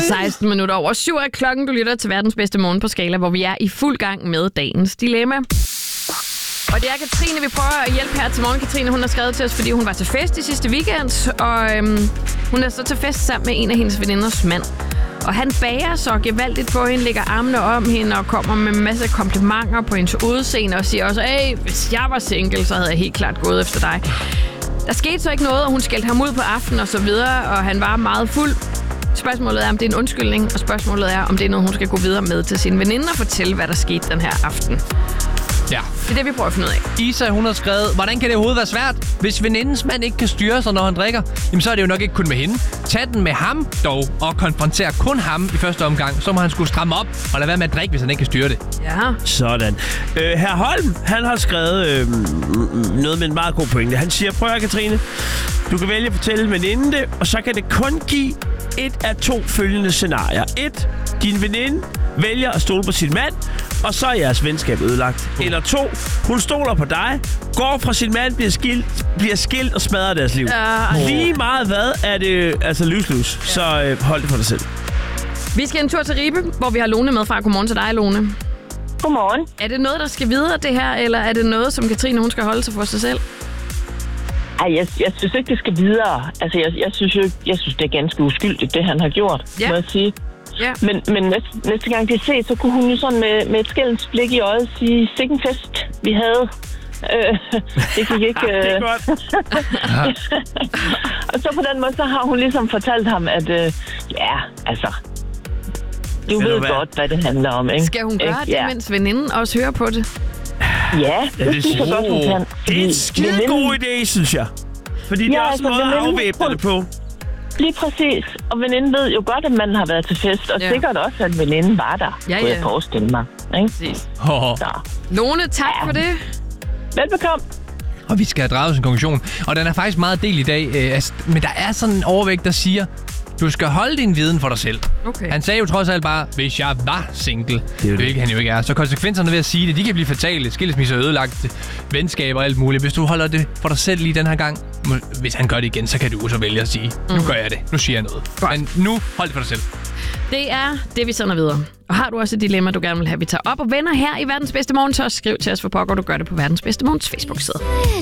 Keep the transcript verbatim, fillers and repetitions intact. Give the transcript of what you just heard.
seksten minutter over syv er klokken. Du lytter til verdens bedste morgen på Skala, hvor vi er i fuld gang med dagens dilemma. Og det er Katrine, vi prøver at hjælpe her til morgen. Katrine, hun har skrevet til os, fordi hun var til fest i sidste weekend. Og øhm, hun er så til fest sammen med en af hendes veninders mand. Og han bager så gevaldigt på hende, lægger armene om hende og kommer med en masse komplimenter på hendes udseende. Og siger også, hey, hvis jeg var single, så havde jeg helt klart gået efter dig. Der skete så ikke noget, og hun skældte ham ud på aftenen og så videre. Og han var meget fuld. Spørgsmålet er, om det er en undskyldning. Og spørgsmålet er, om det er noget, hun skal gå videre med til sin veninde og fortælle, hvad der skete den her aften. Ja. Det er det, vi prøver at finde ud af. Isa, hun har skrevet, hvordan kan det overhovedet være svært? Hvis venindens mand ikke kan styre sig, når han drikker, jamen så er det jo nok ikke kun med hende. Tag den med ham dog, og konfronter kun ham i første omgang. Så må han skulle stramme op og lade være med at drikke, hvis han ikke kan styre det. Ja. Sådan. Øh, Herr Holm, han har skrevet øh, noget med en meget god pointe. Han siger, prøv at Katrine, du kan vælge at fortælle veninden det, og så kan det kun give et af to følgende scenarier. Et, din veninde vælger at stole på sin mand, og så er jeres venskab ødelagt. Eller to, hun stoler på dig, går fra sin mand, bliver skilt, bliver skilt og smadrer deres liv. Uh, Lige meget hvad er det, altså lys-lys. Ja. Så øh, hold det for dig selv. Vi skal en tur til Ribe, hvor vi har Lone med fra. Godmorgen til dig, Lone. Godmorgen. Er det noget, der skal videre, det her, eller er det noget, som Katrine hun skal holde sig for sig selv? Ej, jeg, jeg synes ikke, det skal videre. Altså, jeg, jeg, synes jo, jeg synes, det er ganske uskyldigt, det han har gjort, ja. må jeg sige. Ja. Men, men næste, næste gang de ses, så kunne hun jo sådan med, med et skældens blik i øjet sige, sikken fest, vi havde. Øh, det gik ikke... Øh... det er godt. Og så på den måde, så har hun ligesom fortalt ham, at øh, ja, altså... Du ved, ved du godt, hvad det handler om, ikke? Skal hun gøre ikke? det, Ja. mens veninden også hører på det? Ja, det, det synes jeg godt, hun kan. Det er en skide god idé, synes jeg. Fordi det Ja, er også en altså, måde at veninden- afvæbne det på. Lige præcis. Og veninden ved jo godt, at manden har været til fest, og Ja. ja. sikkert også, at veninden var der, Ja, kunne ja. jeg forestille mig. Ikke? Præcis. Oh. Så, Lone, tak Ja. for det. velbekomme. Og vi skal have draget sin konklusion. Og den er faktisk meget del i dag. Øh, altså, men der er sådan en overvægt, der siger, du skal holde din viden for dig selv. Okay. Han sagde jo trods alt bare, hvis jeg var single, hvilket han jo ikke er. Så konsekvenserne ved at sige det, de kan blive fatale. Skilsmisser, ødelagt, venskaber og alt muligt. Hvis du holder det for dig selv lige den her gang, må, hvis han gør det igen, så kan du så vælge at sige, mm. nu gør jeg det, nu siger jeg noget. Godt. Men nu hold det for dig selv. Det er det, vi sender videre. Og har du også et dilemma, du gerne vil have, vi tager op og vender her i Verdens Bedste Morgen, så skriv til os for pokker, du gør det på Verdens Bedste Morgens Facebook-side.